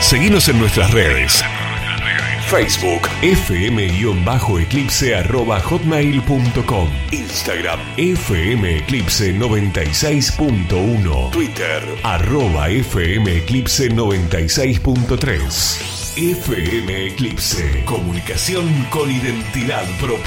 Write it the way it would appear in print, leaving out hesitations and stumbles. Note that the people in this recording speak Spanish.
Seguinos en nuestras redes. Facebook fm-eclipse@hotmail.com, Instagram fmeclipse96.1, Twitter @fmeclipse96.3. FM Eclipse, comunicación con identidad propia.